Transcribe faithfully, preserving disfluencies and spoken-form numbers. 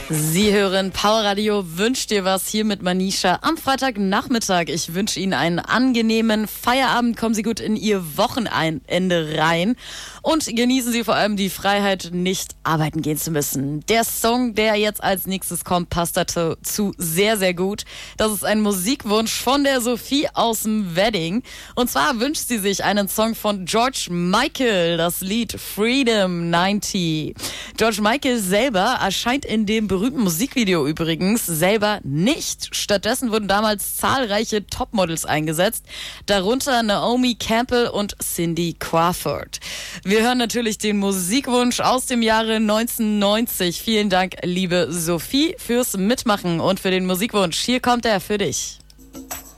Sie hören Power Radio Wünscht dir was hier mit Manisha am Freitagnachmittag. Ich wünsche Ihnen einen angenehmen Feierabend. Kommen Sie gut in Ihr Wochenende rein und genießen Sie vor allem die Freiheit, nicht arbeiten gehen zu müssen. Der Song, der jetzt als nächstes kommt, passt dazu sehr, sehr gut. Das ist ein Musikwunsch von der Sophie aus dem Wedding. Und zwar wünscht sie sich einen Song von George Michael, das Lied Freedom neunzig. George Michael selber erscheint in dem berühmten Musikvideo übrigens selber nicht. Stattdessen wurden damals zahlreiche Topmodels eingesetzt, darunter Naomi Campbell und Cindy Crawford. Wir hören natürlich den Musikwunsch aus dem Jahre neunzehnhundertneunzig. Vielen Dank, liebe Sophie, fürs Mitmachen und für den Musikwunsch. Hier kommt er für dich.